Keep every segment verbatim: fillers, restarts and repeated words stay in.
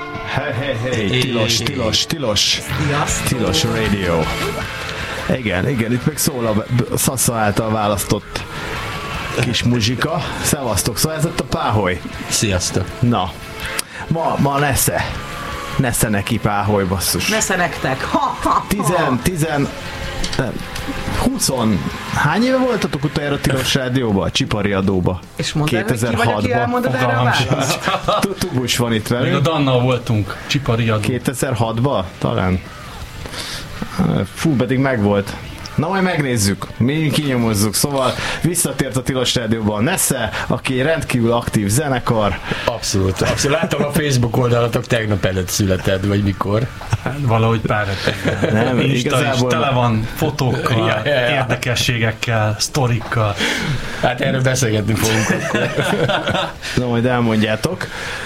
Hey, hey, hey, tilos, tilos, tilos, tilos radio. Igen, igen, itt még szól a Szasza által választott kis muzsika. Szevasztok, szóval ez ott a Páholy. Sziasztok. Na, ma, ma nesze. Nesze neki Páholy, basszus. Nesze nektek. Ha, ha, ha. Tizen, tizen, huszon, hány éve voltatok utoljára Tilos Rádióba, a Csipari Adóba? És mondd el, hogy ki vagy, aki elmondod erre a választ? Tubus van itt velünk. Még a Dannal voltunk, Csipari Adó. kétezer-hatban talán? Fú, pedig megvolt. Na majd megnézzük, mi kinyomozzuk. Szóval visszatért a Tilos Rádióba a Nesze, aki rendkívül aktív zenekar. Abszolút, abszolút. Látom a Facebook oldalatok tegnap előtt született, vagy mikor. Hát, valahogy pár hete. Nem, Insta igazából... is tele van fotókkal, ja, ja, ja. érdekességekkel, sztorikkal. Hát erről beszélgetni fogunk akkor. Na majd elmondjátok.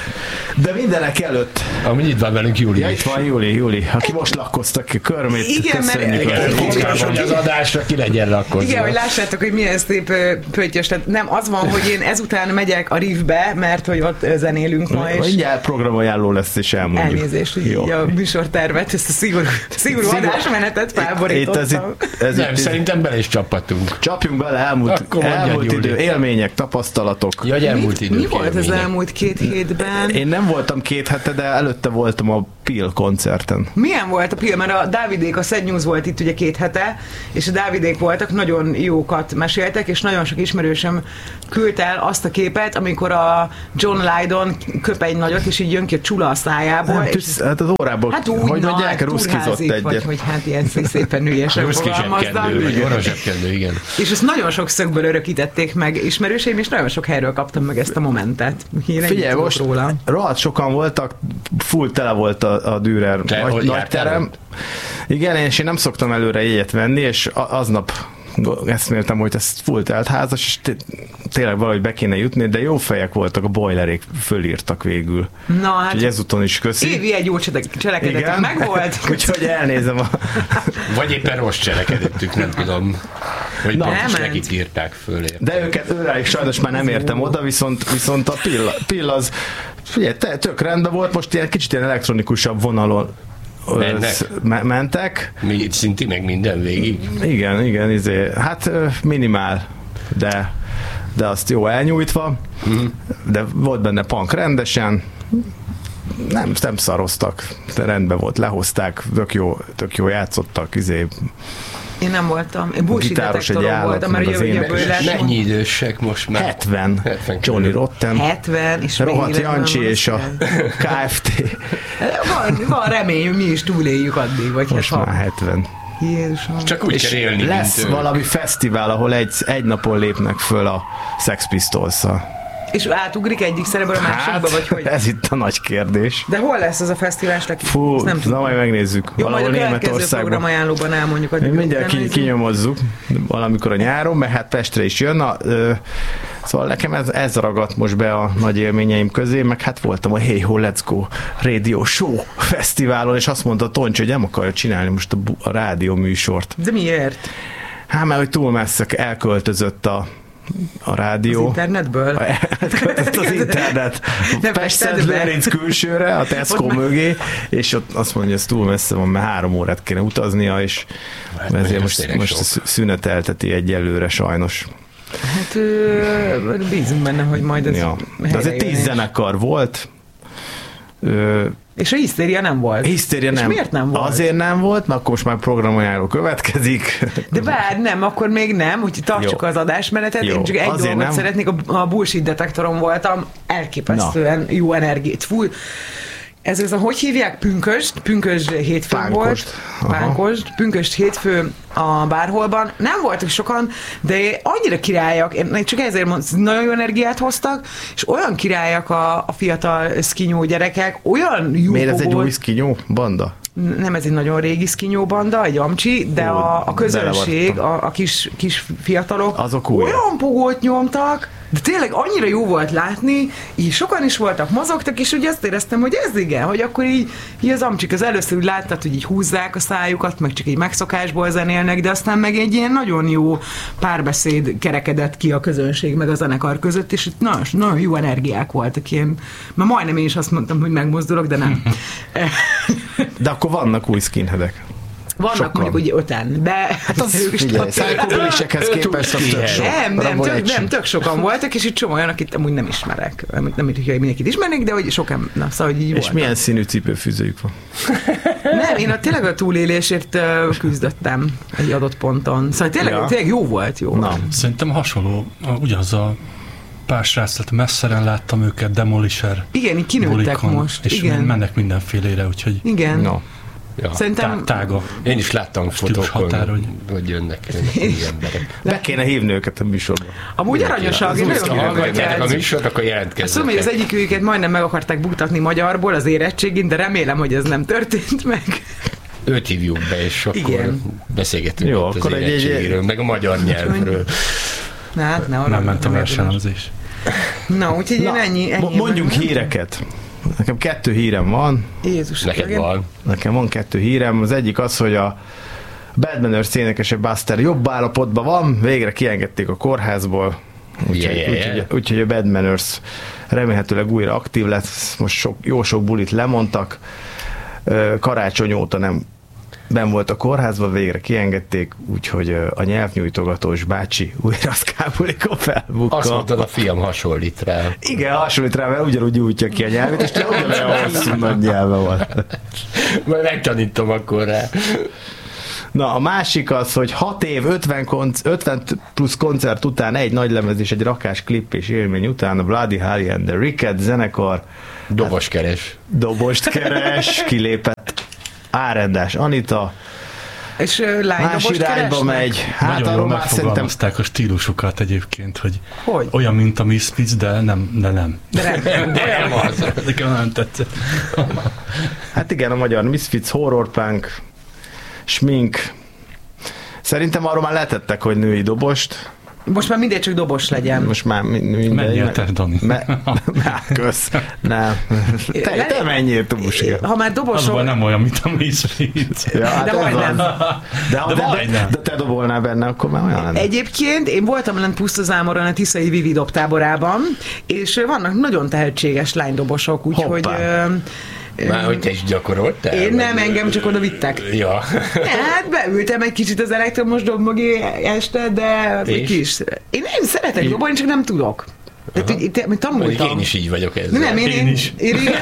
De mindenek előtt... Ami itt van velünk Júli. Ja, itt van Júli, Júli, aki most lakkoztak ki körmét. Igen, köszönjük. mert... Fontos, hogy az adásra ki legyen lakkozva. Igen, hogy lássátok, hogy milyen szép pöttyös. Tehát nem, az van, hogy én ezután megyek a Riffbe, mert hogy ott zenélünk ma, és... Mindjárt programajánló lesz, és elmondjuk. Elnézést, hogy így a műsortervet, ezt a szigorú, szigorú Szigor... adásmenetet felborítottam. Itt, ez itt, ez nem, itt, szerintem bele is csaphatunk. Csapjunk bele, elmúlt, elmúlt idő, élmények, tapasztalatok. Ja, elmúlt idő. Mi volt az elmúlt két hétben? Én nem voltam két hete, de előtte voltam a Pil koncerten. Milyen volt a Pil? Mert a Dávidék, a Sad News volt itt ugye két hete, és a Dávidék voltak, nagyon jókat meséltek, és nagyon sok ismerősöm küldte el azt a képet, amikor a John Lydon köp egy nagyot, és így jön ki a csula a szájából. Nem, és tűz, hát az órából, hát úgy, hogy na, mondják, ruszkizott egyet. Vagy hogy hát ilyen szépen hülyesen fogalmaznak. Vagy orrosebkedő, igen. És ezt nagyon sok szögből örökítették meg ismerőseim, és nagyon sok helyről kaptam meg ezt a momentet. Figyelj, most róla. Rohadt sokan voltak, full tele volt a, a Dürer nagy, nagy terem. Igen, és én nem szoktam előre jegyet venni, és aznap eszméltem, hogy ez full telt házas, és tényleg valahogy be kéne jutni, de jó fejek voltak, a boilerék fölírtak végül. Na hát. Úgyhogy ezúton is köszi. Évi egy jó cselekedetek meg volt. Úgyhogy elnézem a... Vagy éppen rossz cselekedettük, nem tudom. Vagy Na, pont is nekik írták föl. De őket, őráig sajnos már nem értem oda, viszont, viszont a Pill, Pill az figyelj, tök rendben volt, most ilyen kicsit ilyen elektronikusabb vonalon Mennek. mentek. Mi, szinti meg minden végig? Igen, igen, izé, hát minimál, de, de azt jó elnyújtva, mm. de volt benne punk rendesen, nem, nem szaroztak, de rendben volt, lehozták, tök jó, tök jó játszottak, izé. Én nem voltam. Én bullshit detektoron voltam, mert ugye jövőből lesz. Mennyi idősek most már? hetven. hetven Johnny Rotten. hetven, és Rohadt Jancsi és a ká ef té. Van, van remény, hogy mi is túléljük addig. Vagy most hát, már hetven. Jézusom. Csak úgy kell élni, lesz valami fesztivál, ahol egy, egy napon lépnek föl a Sex Pistols-szal. És átugrik egyik szerepből a másikba, hát, vagy hogy? Ez itt a nagy kérdés. De hol lesz ez a fesztivál? Fú, nem na majd megnézzük. Jó, majd a következő programajánlóban elmondjuk. Mi mindjárt ki, kinyomozzuk valamikor a nyáron, mert hát Pestre is jön. Na, ö, szóval nekem ez, ez ragadt most be a nagy élményeim közé, meg hát voltam a Hey Ho Let's Go Radio Show fesztiválon, és azt mondta Toncs, hogy nem akarja csinálni most a, a rádió műsort. De miért? Hát mert hogy túl messze elköltözött a a rádió. Az internetből? Elköltött az internet. Pest-Szent Lőrinc külsőre, a Tesco mögé, és ott azt mondja, hogy ez túl messze van, mert három órát kéne utaznia, és hát ezért most, most szünetelteti egyelőre sajnos. Hát ö, bízunk benne, hogy majd ez ja. De azért tíz zenekar volt. Ö, és a hisztéria nem volt. Hisztéria és nem. miért nem volt? Azért nem volt, mert akkor most már programajánló következik. De várj, nem, akkor még nem, hogy tartsuk jó. az adásmenetet. Jó. Én csak egy azért dolgot nem. szeretnék, a, a bullshit detektoron voltam, elképesztően Na. jó energiát. Fú, ez az a, hogy hívják? Pünkösd? Pünkösd hétfőn Pánkost. volt. Pánkost. Pünkösd hétfő a bárholban. Nem voltak sokan, de annyira királyak, én csak ezért mondom, nagyon jó energiát hoztak, és olyan királyak a, a fiatal szkinyó gyerekek, olyan jó. Miért ez egy új szkinyó banda? Nem, ez egy nagyon régi szkinyó banda, egy amcsi, de Ó, a, a közönség, a, a kis, kis fiatalok azok olyan pogót nyomtak, De tényleg annyira jó volt látni, így sokan is voltak, mozogtak, és úgy azt éreztem, hogy ez igen, hogy akkor így, így az amcsik az először úgy láttad, hogy így húzzák a szájukat, meg csak így megszokásból zenélnek, de aztán meg egy ilyen nagyon jó párbeszéd kerekedett ki a közönség meg a zenekar között, és itt nagyon, nagyon jó energiák voltak ilyen. Már majdnem én is azt mondtam, hogy megmozdulok, de nem. De akkor vannak új skinheadek. Vannak sokan. Mondjuk ugye öten, de hát az szájkobilisekhez képest az tök sok. Nem, nem, tök, nem, tök sokan voltak, és itt csomó olyan, akit amúgy nem ismerek. Nem, nem hogy mindenkit ismernék, de hogy sokan, na, szóval hogy így És voltak. milyen színű cipőfűzőjük van? Nem, én a, tényleg a túlélésért uh, küzdöttem egy adott ponton. Szóval tényleg, ja. tényleg jó volt, jó. Na, szerintem hasonló, ugyanaz a pár srácot, messzeren láttam őket, Demolisher. Igen, így kinőttek bulikon, most. És igen. mennek mindenfélére, úgyhogy... Igen. No. Ja. Szerintem... Tága. Én is láttam fotókon, határ, hogy... hogy jönnek, jönnek ilyen emberek. Be kéne hívni őket a műsorba. Amúgy aranyosak, én nagyon hallgatjátok a műsort, akkor jelentkezzetek. Azt mondom, hogy az egyik őket majdnem meg akarták buktatni magyarból az érettségén, de remélem, hogy ez nem történt meg. Őt hívjuk be, és akkor igen. beszélgetünk jó, ott akkor az érettségéről, egy... meg a magyar nyelvről. Na, hát ne, nem ment a versenyezés. Na, úgyhogy én ennyi, ennyi. Mondjunk híreket. Nekem kettő hírem van. Jézus. Neked igen. van. Nekem van kettő hírem. Az egyik az, hogy a Bad Manners énekese Buster jobb állapotban van, végre kiengedték a kórházból. Úgyhogy yeah, yeah, yeah. úgy, úgy, a Bad Manners remélhetőleg újra aktív lesz. Most sok, jó sok bulit lemondtak. Karácsony óta nem benn volt a kórházban, végre kiengedték, úgyhogy a nyelvnyújtogatós bácsi újra szkábulikon felbukkan. Azt mondtad, a fiam hasonlít rá. Igen, hasonlít rá, mert ugyanúgy nyújtja ki a nyelvét, és ugyanolyan hosszú nagy nyelve van. Majd megtanítom akkor rá. Na, a másik az, hogy hat év, ötven, konc- ötven plusz koncert után egy nagy lemez és egy rakás klip és élmény után a Bloody Harry and the Ricket zenekar Dobos keres. Dobost keres, kilépett Árendás Anita, és uh, más irányba megy. Hát nagyon jól megfogalmazták szerintem... a stílusukat egyébként, hogy, hogy olyan, mint a Misfits, de nem. De nem, de nem. de nem az. Nekem nem tetszett. Hát igen, a magyar Misfits, horrorpunk, smink. Szerintem arról már letettek, hogy női dobost. Most már mindegy csak dobos legyen. Most már mindegy. Menjél te, Dani. Me, me, kösz. Nem. Te, te menjél, Tubuska. Ha már dobosok... Azban nem olyan, mint a Misfits. Ja, hát de majdnem. De, de, de, de, de te dobolnál benne, akkor már olyan lenne. Egyébként én voltam lent Pusztazámoron a Tiszai Vivi dobtáborában, és vannak nagyon tehetséges lánydobosok, úgyhogy... Már hogy te is gyakoroltál? Én nem, engem csak oda vittek. Ja. Hát beültem egy kicsit az elektromos dob mögé este, de egy kis. Én nem szeretek dobolni, csak nem tudok. Tehát, hogy itt, tanultam. Én is így vagyok ezzel. Nem, én, én is. Én, én,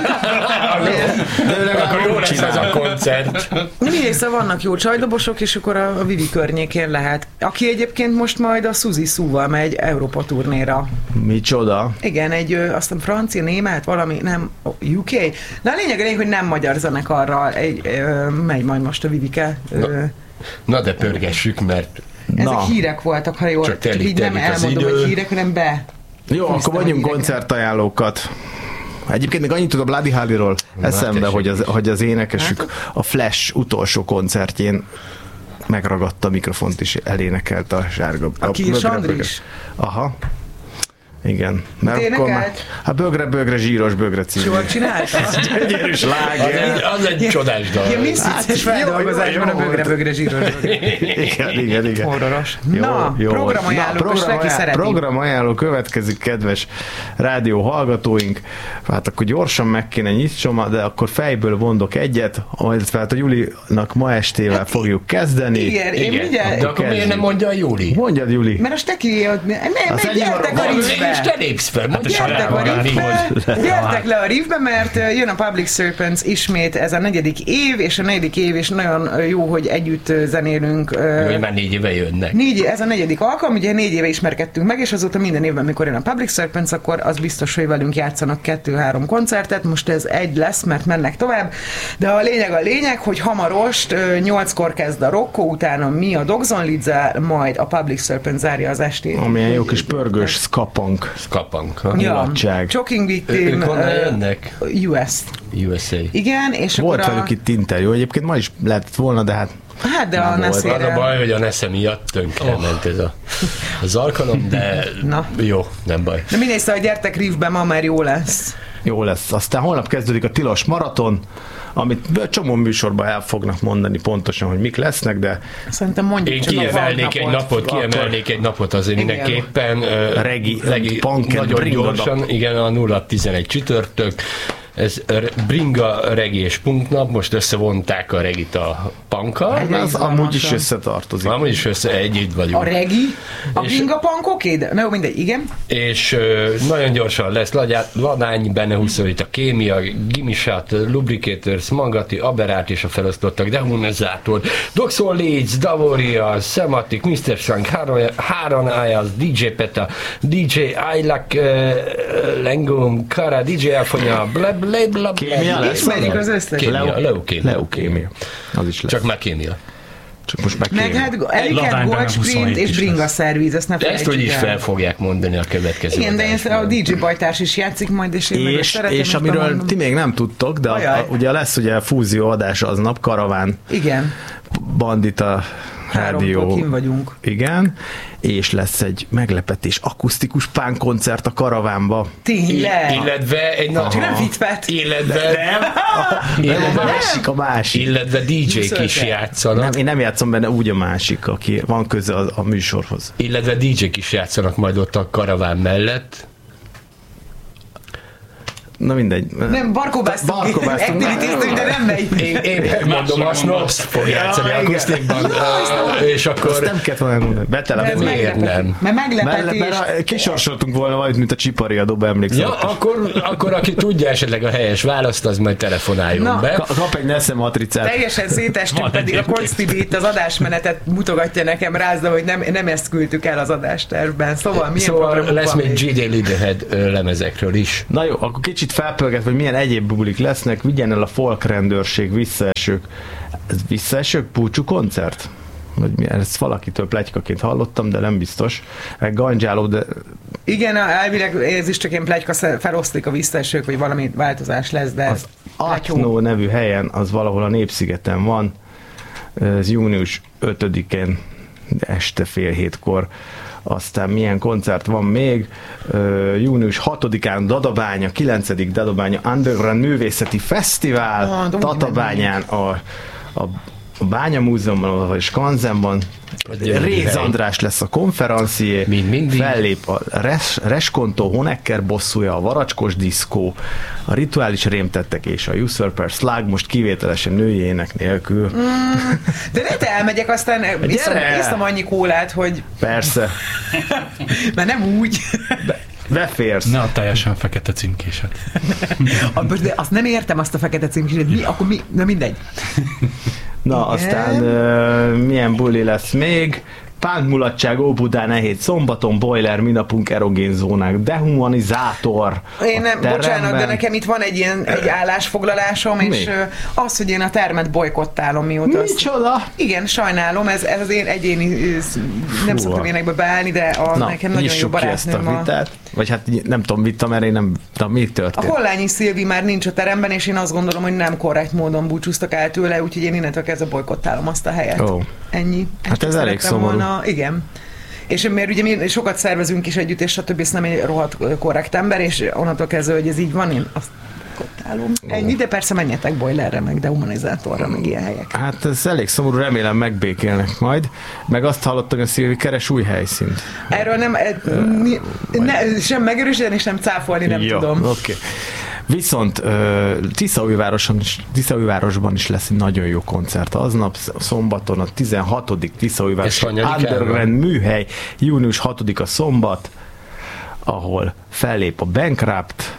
de akkor jó lesz ez a koncert. Mindegy, szóval vannak jó csajdobosok, és akkor a, a Vivi környékén lehet. Aki egyébként most majd a Suzy Sue-val megy Európa turnéra. Micsoda? Igen, egy azt hiszem francia, német, valami, nem, U K. Na a lényeg, a lényeg, hogy nem magyar zenekarral egy, ö, megy majd most a Vivike. Ö, na, na de pörgessük, mert... Ezek na. hírek voltak, ha jól, csak, csak így nem elmondom, hogy hírek, hanem be. Jó, akkor mondjunk koncertajánlókat. Egyébként még annyit tud a Bloody Harryról eszembe, hogy az, hogy az énekesük a Flash utolsó koncertjén megragadta a mikrofont és elénekelt a sárga. Aki Sandris? Aha. Igen. Mert akkor már, hát bögre, bögre, zsíros, bögre című. Jól csinálta? Gyönyörű sláger. Az, az egy csodás dal. Ilyen Misfits feldolgozásban a bögre, bögre, zsíros. Igen, igen, igen. Horroros. Na, programajánló, most neki szereti. Programajánló következik, kedves rádió hallgatóink. Hát akkor gyorsan meg kéne nyitsom, de akkor fejből mondok egyet, majd hát a Julinak ma estével fogjuk kezdeni. Igen, én mindjárt. De akkor miért nem mondja a Juli? Mondjad, Juli. Mert a steki, nem, gyertek a riffbe. És te lépsz fel, gyertek a riffbe, gyertek le a riffbe, mert jön a Public Serpents ismét, ez a negyedik év, és a negyedik év, és nagyon jó, hogy együtt zenélünk. Hogy már négy éve jönnek. Négy, ez a negyedik alkalom, ugye négy éve ismerkedtünk meg, és azóta minden évben, mikor jön a Public Serpents, akkor az biztos, hogy velünk játszanak kettő-három koncertet, most ez egy lesz, mert mennek tovább, de a lényeg a lényeg, hogy hamarost nyolckor kezd a Rocco, utána mi a Dogson Lidzel, majd a Public Serpents zárja az estét. Amilyen jó kis pörgős skapunk. Skapunk. Ja, Choking Victim. Ők honnan jönnek? U S. U S A. Igen, és volt akkor velük a... itt interjú, egyébként ma is lehetett volna, de hát Hát de a Neszére... Az a baj, hogy a Nesze miatt tönkre oh. ment ez a, az alkalom, de Na. jó, nem baj. De mindegy, szóval gyertek Riffbe, ma már jó lesz. Jó lesz. Aztán holnap kezdődik a Tilos Maraton, amit csomó műsorban el fognak mondani pontosan, hogy mik lesznek, de... Szerintem mondjuk Én kiemelnék egy napot, kiemelnék egy napot azért mindenképpen. Regi, regi nagyon gyorsan, igen, a nulla tizenegy csütörtök. Ez Bringa regi és punk nap, most összevonták a regit a punkkal. Hát az amúgy is összetartozik. Amúgy is össze, együtt vagyunk. A regi? A Bringa punk oké, de na jó, mindegy, igen. És uh, nagyon gyorsan lesz Ladány, benne huszonhét a kémia, Gimisát, Lubricators, Mangati, Aberát és a felosztottak, Dehumanizátor, Doxon Leeds, Davoria, Sematic, miszter Shank, Háron Ayaz, dé dzsé Peta, dé dzsé Ailak, uh, Lengum, Kara, dé dzsé Elfonya, Bleb, Bleb, kémia lesz? Ismerik az összes. Kémia, leukémia. Leukémia. Az is lesz. Csak már kémia. Csak most meg Meg hát Eliket, Gold Sprint és Bringa Szervíz, ezt ne felejtsük el. Ezt hogy is fel fogják mondani a következő. Igen, de a dé dzsé Bajtárs is játszik majd, és én és, meg és amiről mondom. Ti még nem tudtok, de a, a, ugye lesz ugye a fúzió adás aznap, Karaván. Igen. Bandita Rádió. Kim vagyunk. Igen, és lesz egy meglepetés akusztikus punk koncert a Karavánba. Tényleg? Illetve egy nagy... Nem fitfet. Illetve... Nem. Illetve, a másik a másik. Illetve dé dzsék is játszanak. Nem, én nem játszom benne, úgy a másik, aki van köze a, a műsorhoz. Illetve dé dzsék is játszanak majd ott a Karaván mellett. Na mindegy. Nem, barkóbáztunk. Barkóbáztunk. Activity-ztünk, de nem megy. Én, én mondom, a Snobs fog játszani akusztikban. És akkor... Azt nem kellett volna mondani. Betele. Miért nem? Mert meglepetés. Mert kisorsoltunk volna valamit, mint a Csipari adóba, emlékszem. Ja, akkor, akkor aki tudja esetleg a helyes választ, az majd telefonáljon Na, be. Kap egy Nesze matricát. Teljesen szétestünk, pedig a Konstibi itt az adásmenetet mutogatja nekem rázda, hogy nem, nem ezt küldtük el az adástervben. Szóval milyen szóval lesz még G D Leaderhead lemezekről is. Na jó, akkor kicsit felpörget, hogy milyen egyéb bulik lesznek, vigyen el a folk rendőrség, visszaesők. Ez visszaesők búcsú koncert? Vagy mi? Ezt valakitől pletykaként hallottam, de nem biztos. Gandzsáló, de... Igen, elvileg ez is csak ilyen pletyka, feloszlik a visszaesők, vagy valami változás lesz, de... Az Atnó nevű helyen, az valahol a Népszigeten van, ez június ötödikén, este fél hétkor. Aztán milyen koncert van még? Uh, június hatodikán Dadabánya, kilencedik Dadabánya Underground Művészeti Fesztivál, ah, Tatabányán a, a, a Bányamúzeumban, vagy Skanzenban. Réz András lesz a konferencié, fellép a Res, Reskontó, Honecker bosszúja, a Varacskos diszkó, a Rituális rémtettek és a Usurper Slug, most kivételesen női ének nélkül. Mm, de ne te elmegyek, aztán iszom, iszom annyi kólát, hogy... Persze. Mert nem úgy. Be, beférsz. Ne a teljesen fekete címkéset. De azt nem értem, azt a fekete címkéset. Mi? Akkor mi? Na mindegy. Na, igen. Aztán uh, milyen buli lesz még? Pánkmulatság, Óbudán, Nehéz szombaton, Boiler, minapunk, erogén zónák, dehumanizátor. Én nem, bocsánat, de nekem itt van egy ilyen egy állásfoglalásom, mi? És az, hogy én a termet bojkottálom mióta. Micsoda? Azt, igen, sajnálom, ez, ez az én egyéni, nem szoktam énekbe beállni, de a, Na, nekem nagyon jó barátnőm a... vitát, vagy hát nem tudom, vita, mert én nem tudom, mi történt. A Hollányi Szilvi már nincs a teremben, és én azt gondolom, hogy nem korrekt módon búcsúztak el tőle, úgyhogy én innentől kezdve bojkottálom azt a helyet. Oh. Ennyi. Hát ez elég szomorú. Volna, igen. És mert ugye mi sokat szervezünk is együtt, és stb. Ez nem egy rohadt korrekt ember, és onnantól kezdve, hogy ez így van, én azt kottálom. Ennyi, de persze menjetek Boilerre, meg dehumanizátorra, meg ilyen helyek. Hát ez elég szomorú, remélem megbékélnek majd. Meg azt hallottam, hogy a Szilvi keres új helyszínt. Erről nem, uh, ne, sem megerősíteni, és nem cáfolni, nem jó, tudom. Oké. Okay. Viszont uh, Tiszaújvárosban is, Tiszaújvárosban is lesz egy nagyon jó koncert. Aznap szombaton a tizenhatodik Tiszaújváros Underground műhely, június hatodika szombat, ahol fellép a Bankrupt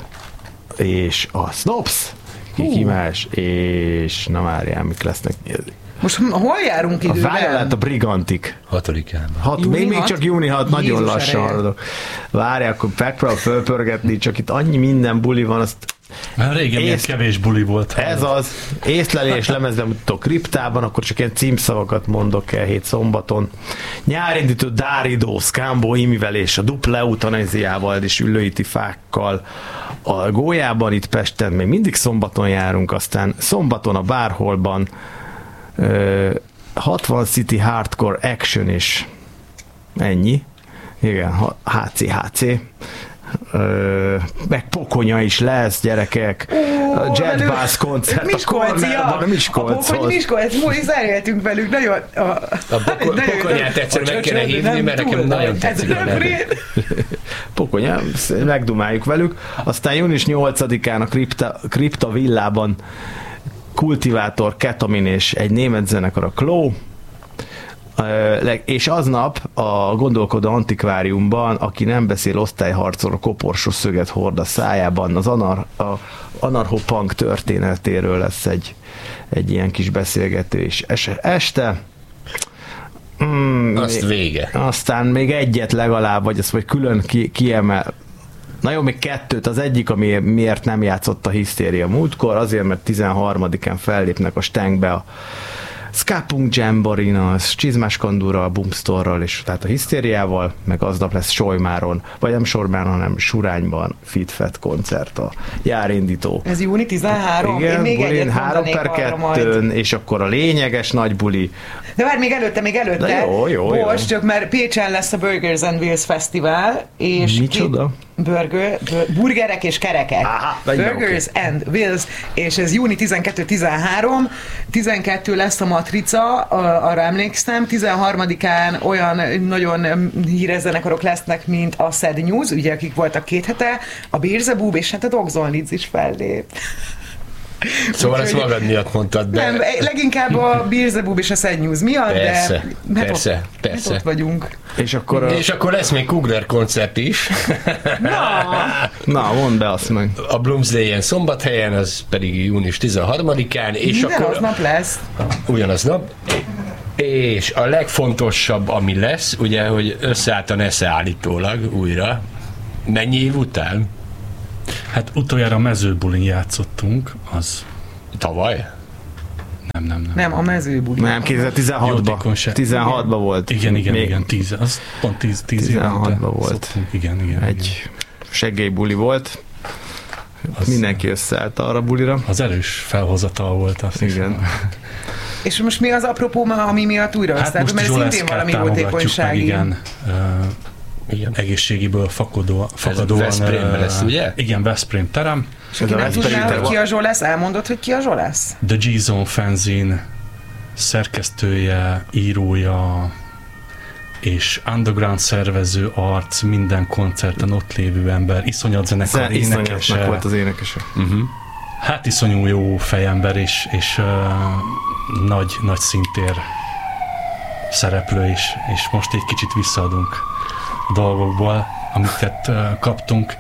és a Snobs, ki más, és na várjál, mik lesznek. Most hol járunk időben? A Violet, a Brigantik. Hatodikán. Hat, még, még csak júni hat, nagyon lassan haladok. Várjál, akkor megpróbál fölpörgetni, csak itt annyi minden buli van, azt régen ész... kevés buli volt. Ez az. Észlelés lemezbemutató kriptában, akkor csak ilyen címszavakat mondok el hét szombaton. Nyárindító Dáridó, Szkámbó imivel és a dupla eutanéziával és üllőiti fákkal. A Gólyában itt Pesten még mindig szombaton járunk, aztán szombaton a Bárholban hatvan City Hardcore Action is. Ennyi. Igen, há cé há cé. Ö, meg Pokonya is lesz, gyerekek. Ó, a Jet Bass koncert Miskolc, a Kornelban, Miskolchoz. A Pokony Miskolc, múlva szeréltünk velük, nagyon... A, a poko, nagyon Pokonyát egyszer meg kéne hívni, mert nekem nagyon tetszik. Pokonya, megdumáljuk velük. Aztán június nyolcadikán a Kripta, Kripta Villában Kultivátor, Ketamin és egy német zenekar, a Claw. És aznap a Gondolkodó Antikváriumban, aki nem beszél osztályharcol, a koporsó szöget hord a szájában, az anar, a anarchopunk történetéről lesz egy, egy ilyen kis beszélgetés este. Mm, Azt vége. Aztán még egyet legalább, vagy azt vagy külön ki, kiemel. Na jó, még kettőt. Az egyik, ami miért nem játszott a Hisztéria múltkor, azért, mert tizenharmadikán fellépnek a Stankbe a Skapunk Jamboree-n, az Csizmás Kandúrral, a Boomstorral, és tehát a Hisztériával, meg aznap lesz Solymáron, vagy nem Sorban, hanem Surányban Fit-Fat koncert, a járindító. Ez júni tizenharmadika? Igen, én még bulin három per kettőn, és akkor a lényeges nagy buli. De már még előtte, még előtte. De jó, jó, jó. Most csak, mert Pécsen lesz a Burgers and Wheels Fesztivál, és micsoda? Burger, burgerek és kerekek. Aha, Burgers okay. and Wheels, és ez júni tizenkettő tizenhárom, tizenkettő lesz a Matrica, arra emlékszem, tizenharmadikán olyan nagyon híres zenekarok lesznek, mint a Sad News, ugye akik voltak két hete, a Beelzebub, és hát a Dogzone Leeds is fellép. Szóval ezt magad miatt mondtad, de... Nem, leginkább a Beelzebub és a Sad News miatt, persze, de... Persze, ott, persze. ott vagyunk. És akkor, a... és akkor lesz még Kugler koncert is. Na, Na mondd be azt meg. A Bloomsday-en Szombathelyen, az pedig június tizenharmadikán. És minden akkor aznap lesz. Ugyanaz nap. És a legfontosabb, ami lesz, ugye, hogy összeállt a Nesze állítólag újra. Mennyi év után? Hát utoljára a Mezőbulin játszottunk, az... Tavaly? Nem, nem, nem. Nem, a Mezőbulin. Nem, kétezer-tizenhatban. tizenhatban volt. Igen, igen, Még igen, tíz, az pont tíz, tíz tizenhatban volt. Szoktunk. Igen, igen. Egy igen. segélybuli volt. Az mindenki összeállt arra bulira. Az erős felhozatal volt, azt igen. Hiszem. És most mi az apropó, ami miatt újra hát összeállt? Mert szintén valami jótékonysági. Igen. Uh, Igen. egészségiből fakadó, fakadóan. Veszprémben lesz, ugye? Igen, Veszprém terem. És aki nem tudná, hogy ki a Zsolesz, elmondod, hogy ki a Zsolesz? The G-Zone fanzine szerkesztője, írója és underground szervező arc, minden koncerten ott lévő ember, iszonyat zenekar, énekese. volt az énekese. Uh-huh. Hát iszonyú jó fejember, és, és uh, nagy, nagy szintér szereplő is, és most egy kicsit visszaadunk dolgokból, amiket uh, kaptunk.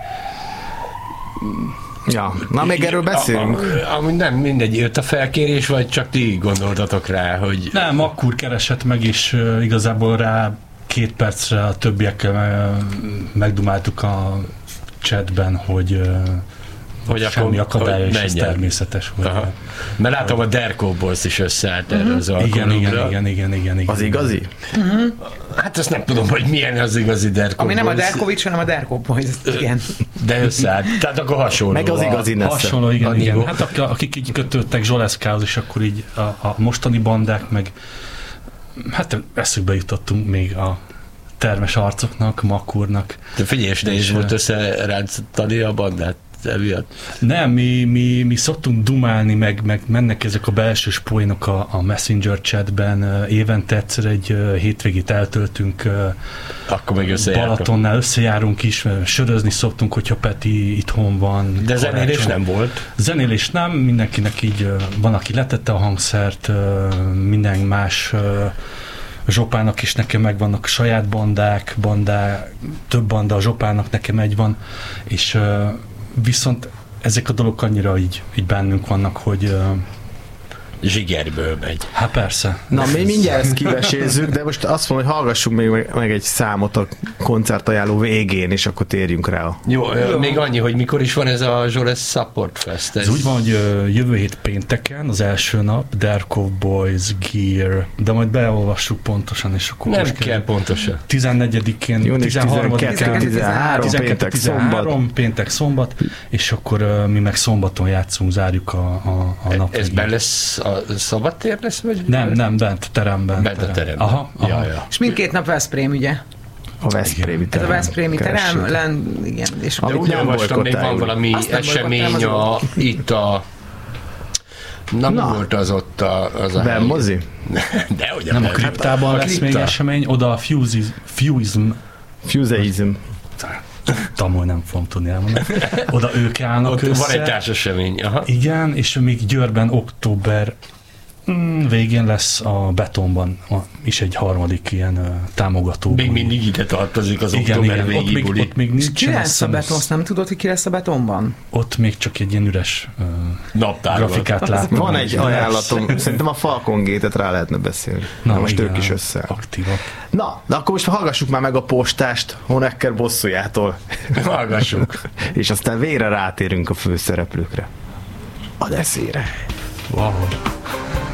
Ja, na még erről beszélünk. Ami nem mindegy, jött a felkérés, vagy csak ti gondoltatok rá, hogy... Nem, akkor keresett meg, és uh, igazából rá két percre a többiekkel uh, megdumáltuk a chatben, hogy uh, hogy semmi akadály, és ez természetes. Hogy, mert látom, hogy a Derko Boys is összeállt erre az alkalomra. Igen, igen, igen, igen, igen, igen. Az igazi? Uh-huh. Hát azt nem tudom, hogy milyen az igazi Derko Ami Boys. nem a Derkovics, hanem a Derko Boys. Igen. De összeállt. Tehát akkor hasonló. Meg az igazi Nesze. Hasonló, igen, igen. Hát akik így kötődtek Zsoleszkához, és akkor így a, a mostani bandák, meg hát eszükbe jutottunk még a termes arcoknak, Makurnak. De figyelj, és de is volt összeránctani a bandát emiatt? Nem, mi, mi, mi szoktunk dumálni, meg, meg mennek ezek a belsős poénok a, a Messenger chatben, évente egyszer egy hétvégét eltöltünk. Akkor még összejárunk. Balatonnál összejárunk is, sörözni szoktunk, hogyha Peti itthon van. De zenélés nem volt? Zenélés nem, mindenkinek így van, aki letette a hangszert, minden más Zsopának is nekem megvannak saját bandák, bandá, több banda a Zsopának nekem egy van, és viszont ezek a dolgok annyira így, így bennünk vannak, hogy uh, zsigerből megy. Hát persze. Na, mi mindjárt ezt kivesézzük, de most azt mondom, hogy hallgassunk még meg, meg egy számot a koncertajánló végén, és akkor térjünk rá. Jó, Jó, még annyi, hogy mikor is van ez a Zsolesz Support Fest. Ez, ez úgy van, hogy jövő hét pénteken, az első nap, Derko Boys Gear, de majd beolvassuk pontosan, és akkor nem kell pontosan. tizennegyedikén, tizenharmadikán, tizenhárom, péntek, szombat. péntek, szombat, és akkor uh, mi meg szombaton játszunk, zárjuk a, a, a napot. Ez be lesz a szabadtér lesz? Vagy nem, nem, bent, teremben. Bent a teremben. Aha, aha. Ja, ja. És mindkét nap Veszprém, ugye? A Veszprémi terem. Ez a Veszprémi terem, len, igen. És de úgy olvastam, még van valami esemény a, itt a Na, Na. mi volt az ott a, az a Ben mozi? De ugye nem a kriptában lesz kripta. Még esemény, oda a Fuseism. Fuseism. Tamol nem fogom tudni elmondani. Oda ők állnak ott össze. Van egy társasemény. Aha. Igen, és még Győrben október mm, végén lesz a Betonban a, is egy harmadik ilyen uh, támogató. Még mindig ide tartozik az igen, október igen, végi ott buli. Ott még nincs. Ki lesz a Beton? Azt nem tudod, hogy ki lesz a Betonban? Ott még csak egy ilyen üres uh, grafikát látom. Van egy ajánlatom, szerintem a Falcon Gate-et rá lehetne beszélni. Na, most igen, ők is össze. Aktívak. Na, de akkor most hallgassuk már meg a postást Honecker bosszújától. Hallgassuk. És aztán végre rátérünk a főszereplőkre. A deszére. Wow.